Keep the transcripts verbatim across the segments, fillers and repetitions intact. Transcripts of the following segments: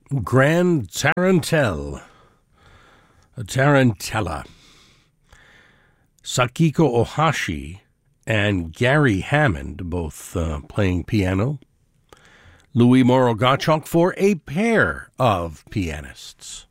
Grand Tarantelle, a Tarantella, Sakiko Ohashi and Gary Hammond, both uh, playing piano. Louis Morrow Gottschalk for a pair of pianists.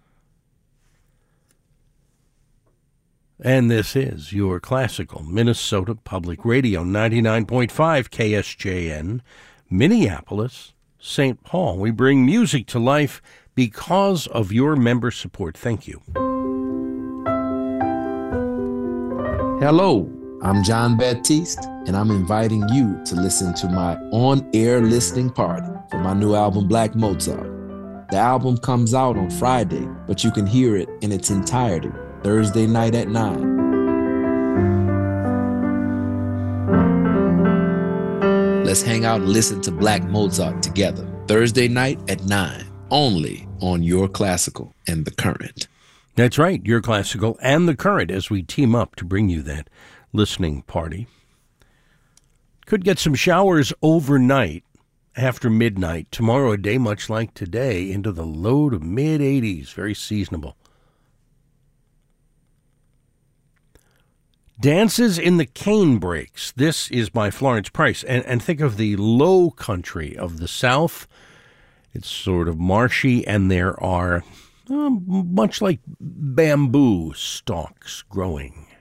And this is your classical Minnesota Public Radio, ninety-nine point five K S J N, Minneapolis, Saint Paul. We bring music to life because of your member support. Thank you. Hello, I'm John Baptiste, and I'm inviting you to listen to my on-air listening party for my new album, Black Mozart. The album comes out on Friday, but you can hear it in its entirety Thursday night at nine. Let's hang out and listen to Black Mozart together. Thursday night at nine, only on Your Classical and The Current. That's right, Your Classical and The Current, as we team up to bring you that listening party. Could get some showers overnight after midnight. Tomorrow, a day much like today, into the low to mid eighties. Very seasonable. Dances in the Cane Breaks. This is by Florence Price. And, and think of the low country of the South. It's sort of marshy, and there are, uh, much like bamboo stalks growing.